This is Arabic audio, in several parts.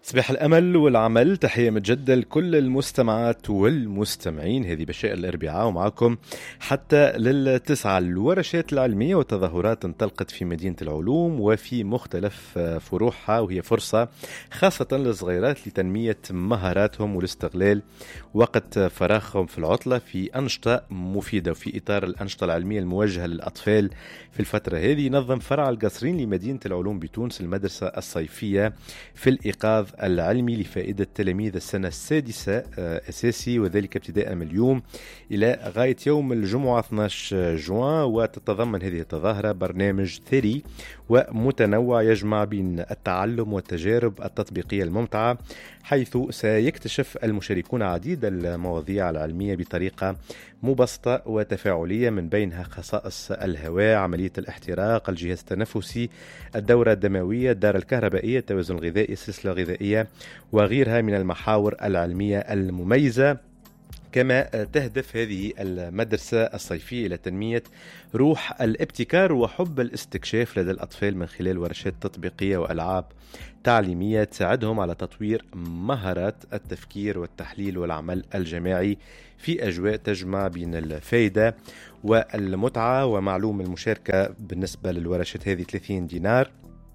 تصبح الأمل والعمل. تحية متجدة لكل المستمعات والمستمعين. هذه بشائر الأربعاء ومعكم حتى للتسعة. الورشات العلمية والتظاهرات انطلقت في مدينة العلوم وفي مختلف فروعها، وهي فرصة خاصة للصغيرات لتنمية مهاراتهم والاستغلال وقت فراغهم في العطلة في أنشطة مفيدة. وفي إطار الأنشطة العلمية الموجهة للأطفال في الفترة هذه، نظم فرع القصرين لمدينة العلوم بتونس المدرسة الصيفية في الإيقاظ العلمي لفائدة تلاميذ السنة السادسة أساسي، وذلك ابتداء من اليوم إلى غاية يوم الجمعة 12 جوان. وتتضمن هذه التظاهرة برنامج ثري ومتنوع يجمع بين التعلم والتجارب التطبيقية الممتعة، حيث سيكتشف المشاركون عديد المواضيع العلمية بطريقة مبسطة وتفاعلية، من بينها خصائص الهواء، عملية الاحتراق، الجهاز التنفسي، الدورة الدموية، الدارة الكهربائية، التوازن الغذائي، السلسلة الغذائية، وغيرها من المحاور العلمية المميزة. كما تهدف هذه المدرسة الصيفية إلى تنمية روح الابتكار وحب الاستكشاف لدى الأطفال من خلال ورشات تطبيقية وألعاب تعليمية تساعدهم على تطوير مهارات التفكير والتحليل والعمل الجماعي في أجواء تجمع بين الفائدة والمتعة. ومعلوم المشاركة بالنسبة للورشات هذه 30 دينار.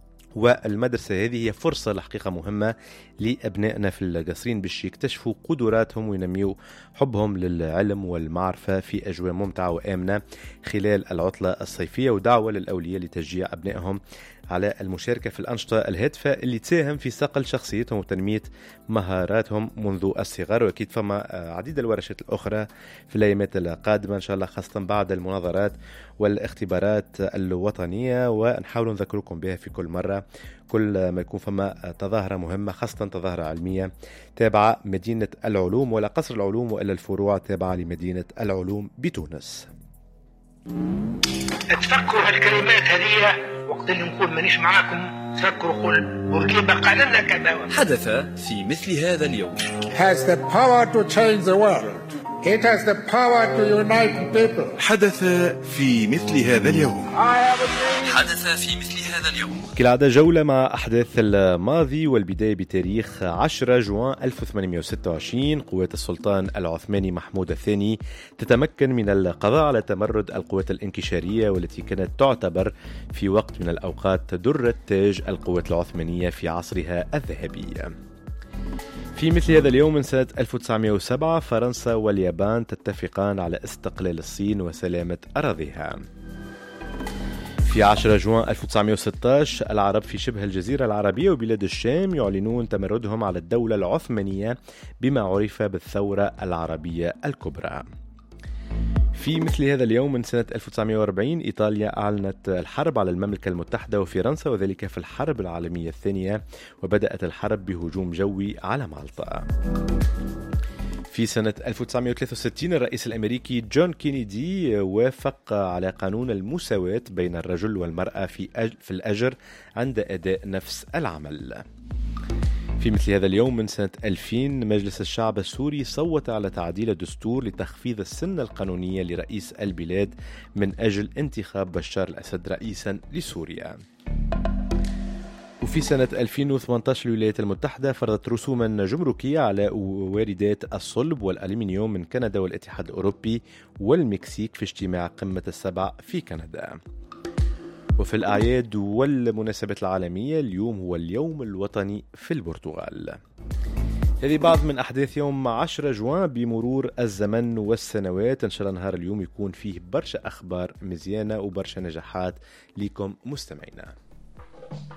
والمدرسة هذه هي فرصة الحقيقة مهمة لأبنائنا في القصرين باش يكتشفوا قدراتهم وينميوا حبهم للعلم والمعرفة في أجواء ممتعة وآمنة خلال العطلة الصيفية. ودعوة للأولياء لتشجيع أبنائهم على المشاركة في الأنشطة الهادفة اللي تساهم في صقل شخصيتهم وتنمية مهاراتهم منذ الصغر. وأكيد فما عديد الورشات الأخرى في الأيامات القادمة إن شاء الله، خاصة بعد المناظرات والاختبارات الوطنية، ونحاول نذكركم بها في كل مرة كل ما يكون فما تظاهرة مهمة، خاصة تظاهرة علمية تابعة مدينة العلوم ولا قصر العلوم وإلا الفروع تابعة لمدينة العلوم بتونس. تفكروا هالكلمات هذه وقت اللي نقول مانيش معاكم، تفكروا قول بورقيبة قال لنا كذا. حدث في مثل هذا اليوم. has the power to change the world. It has the power to unite people. حدث في مثل هذا اليوم. حدث في مثل هذا اليوم. كالعادة جولة مع أحداث الماضي، والبداية بتاريخ 10 جوان 1826. قوات السلطان العثماني محمود الثاني تتمكن من القضاء على تمرد القوات الانكشارية، والتي كانت تعتبر في وقت من الأوقات درة تاج القوات العثمانية في عصرها الذهبي. في مثل هذا اليوم من سنة 1907 فرنسا واليابان تتفقان على استقلال الصين وسلامة أراضيها. في 10 جوان 1916 العرب في شبه الجزيرة العربية وبلاد الشام يعلنون تمردهم على الدولة العثمانية بما عرف بالثورة العربية الكبرى. في مثل هذا اليوم من سنة 1940 إيطاليا أعلنت الحرب على المملكة المتحدة وفرنسا، وذلك في الحرب العالمية الثانية، وبدأت الحرب بهجوم جوي على مالطا. في سنة 1963 الرئيس الأمريكي جون كينيدي وافق على قانون المساواة بين الرجل والمرأة في الأجر عند أداء نفس العمل. في مثل هذا اليوم من سنة 2000 مجلس الشعب السوري صوت على تعديل الدستور لتخفيض السن القانونية لرئيس البلاد من أجل انتخاب بشار الأسد رئيسا لسوريا. وفي سنة 2018 الولايات المتحدة فرضت رسوما جمركية على واردات الصلب والألمنيوم من كندا والاتحاد الأوروبي والمكسيك في اجتماع قمة السبع في كندا. وفي الأعياد والمناسبات العالمية، اليوم هو اليوم الوطني في البرتغال. هذه بعض من أحداث يوم 10 جوان. بمرور الزمن والسنوات إن شاء الله نهار اليوم يكون فيه برشا أخبار مزيانة وبرشا نجاحات لكم مستمعينا.